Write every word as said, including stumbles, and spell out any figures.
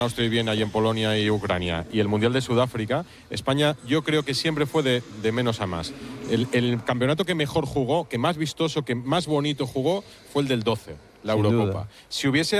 Estoy bien ahí en Polonia y Ucrania. Y el Mundial de Sudáfrica, España yo creo que siempre fue de, de menos a más. El, el campeonato que mejor jugó, que más vistoso, que más bonito jugó, fue el del doce, la Sin Eurocopa. duda. Si hubiese